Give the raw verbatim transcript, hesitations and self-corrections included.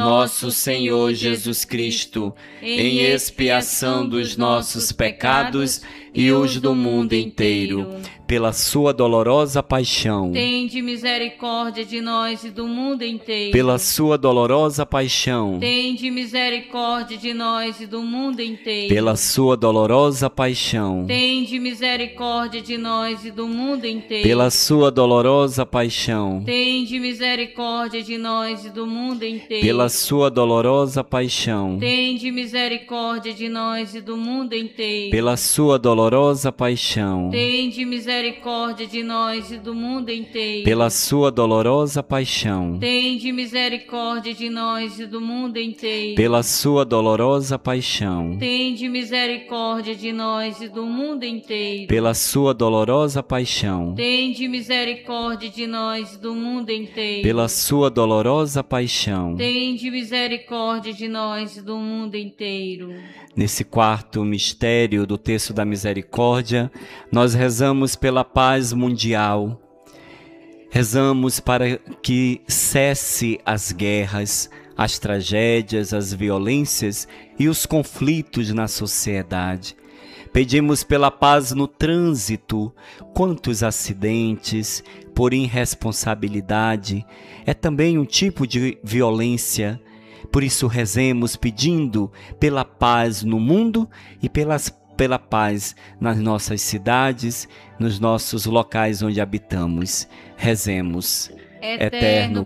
nosso Senhor Jesus Cristo, em expiação dos nossos pecados e os do mundo inteiro. Pela sua dolorosa paixão, tende misericórdia de nós e do mundo inteiro. Pela sua dolorosa paixão, tende misericórdia de nós e do mundo inteiro. Pela sua dolorosa paixão, tende misericórdia de nós e do mundo inteiro. Pela sua dolorosa paixão, tende misericórdia de nós e do mundo inteiro. Pela sua dolorosa paixão, tende misericórdia de nós e do mundo inteiro. Pela sua dolorosa paixão, tende misericórdia de nós e do mundo inteiro. Pela sua dolorosa paixão, tende misericórdia de nós e do mundo inteiro. Pela sua dolorosa paixão, tende misericórdia de nós e do mundo inteiro. Pela sua dolorosa paixão, tende misericórdia de nós e do mundo inteiro. Pela sua dolorosa paixão, tende misericórdia de nós e do mundo inteiro. Nesse quarto mistério do Terço da Misericórdia, nós rezamos pela paz mundial. Rezamos para que cesse as guerras, as tragédias, as violências e os conflitos na sociedade. Pedimos pela paz no trânsito. Quantos acidentes por irresponsabilidade é também um tipo de violência. Por isso rezemos pedindo pela paz no mundo e pelas, pela paz nas nossas cidades, nos nossos locais onde habitamos. Rezemos. Eterno